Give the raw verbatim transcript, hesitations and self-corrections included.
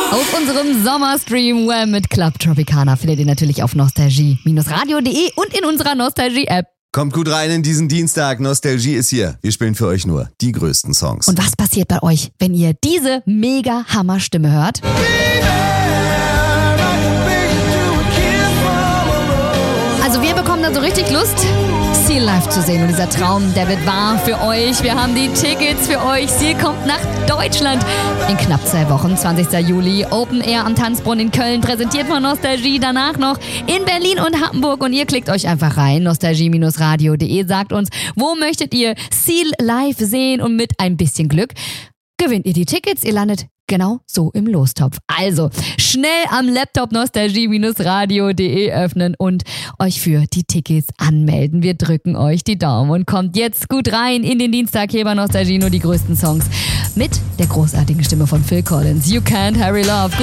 Auf unserem Sommerstream Wham mit Club Tropicana findet ihr natürlich auf nostalgie Bindestrich radio punkt de und in unserer Nostalgie-App. Kommt gut rein in diesen Dienstag. Nostalgie ist hier. Wir spielen für euch nur die größten Songs. Und was passiert bei euch, wenn ihr diese mega Hammer-Stimme hört? Also wir bekommen dann so richtig Lust, Seal live zu sehen. Und dieser Traum, der wird wahr für euch. Wir haben die Tickets für euch. Seal kommt nach Deutschland in knapp zwei Wochen. zwanzigster Juli, Open Air am Tanzbrunnen in Köln, präsentiert von Nostalgie. Danach noch in Berlin und Hamburg. Und ihr klickt euch einfach rein. nostalgie Bindestrich radio punkt de sagt uns, wo möchtet ihr Seal live sehen? Und mit ein bisschen Glück gewinnt ihr die Tickets. Ihr landet genau so im Lostopf. Also schnell am Laptop nostalgie Bindestrich radio punkt de öffnen und euch für die Tickets anmelden. Wir drücken euch die Daumen und kommt jetzt gut rein in den Dienstag hier bei Nostalgie, nur die größten Songs mit der großartigen Stimme von Phil Collins. You Can't Hurry Love.